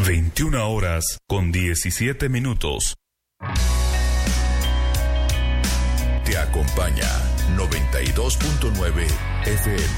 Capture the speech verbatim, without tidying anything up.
veintiuna horas con diecisiete minutos. Te acompaña noventa y dos punto nueve F M.